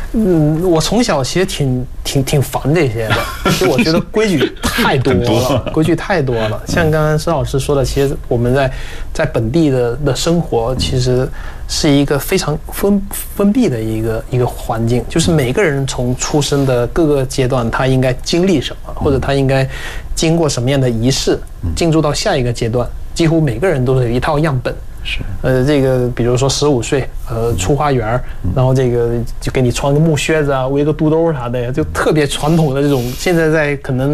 我从小其实挺烦这些的，就我觉得规矩太多了，规矩太多了。像刚刚施老师说的，其实我们在本地的生活，其实是一个非常封闭的一个环境，就是每个人从出生的各个阶段，他应该经历什么，或者他应该经过什么样的仪式，进入到下一个阶段，几乎每个人都是有一套样本。 是， 这个比如说15岁，出花园，然后这个就给你穿个木靴子啊，围个肚兜啥的呀，就特别传统的这种，现在在可能